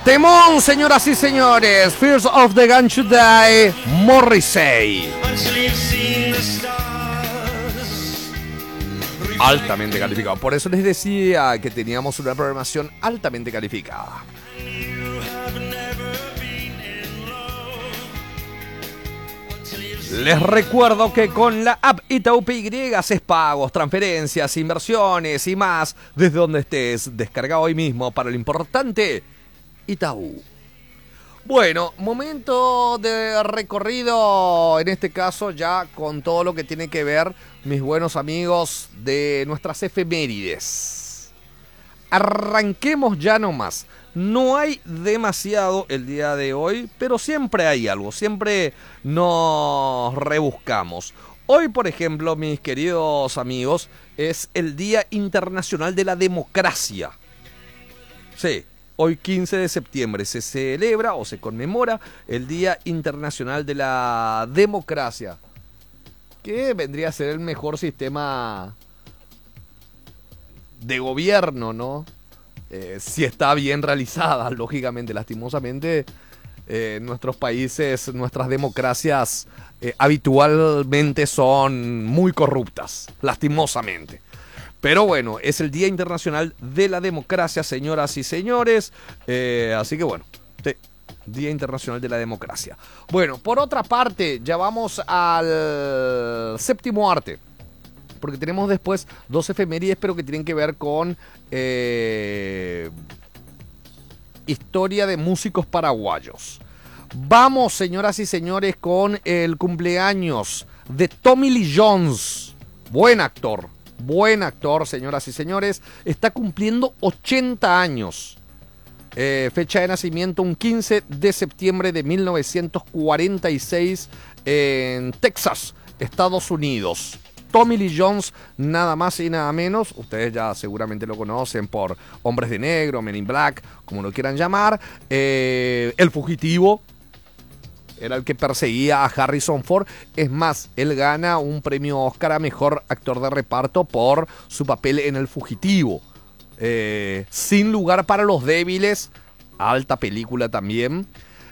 Temón, señoras y señores. Fears of the Gun to Die, Morrissey. Altamente calificado. Por eso les decía que teníamos una programación altamente calificada. Les recuerdo que con la app Itaú PY haces pagos, transferencias, inversiones y más desde donde estés. Descarga hoy mismo para lo importante Itaú. Bueno, momento de recorrido, en este caso ya con todo lo que tiene que ver, mis buenos amigos, de nuestras efemérides. Arranquemos ya nomás. No hay demasiado el día de hoy, pero siempre hay algo, siempre nos rebuscamos. Hoy, por ejemplo, mis queridos amigos, es el Día Internacional de la Democracia. Sí, hoy 15 de septiembre se celebra o se conmemora el Día Internacional de la Democracia, que vendría a ser el mejor sistema de gobierno, ¿no? Si está bien realizada, lógicamente. Lastimosamente, nuestros países, nuestras democracias habitualmente son muy corruptas, lastimosamente. Pero bueno, es el Día Internacional de la Democracia, señoras y señores. Así que bueno, Día Internacional de la Democracia. Bueno, por otra parte, ya vamos al séptimo arte, porque tenemos después dos efemérides, pero que tienen que ver con historia de músicos paraguayos. Vamos, señoras y señores, con el cumpleaños de Tommy Lee Jones. Buen actor, señoras y señores. Está cumpliendo 80 años. Fecha de nacimiento, un 15 de septiembre de 1946 en Texas, Estados Unidos. Tommy Lee Jones, nada más y nada menos. Ustedes ya seguramente lo conocen por Hombres de Negro, Men in Black, como lo quieran llamar. El fugitivo era el que perseguía a Harrison Ford. Es más, él gana un premio Oscar a mejor actor de reparto por su papel en El fugitivo. Sin lugar para los débiles, alta película también.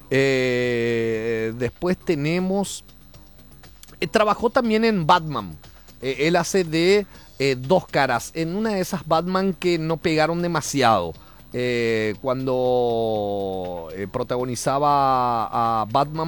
Después tenemos... trabajó también en Batman. Él hace de dos caras. En una de esas Batman que no pegaron demasiado. Cuando protagonizaba a Batman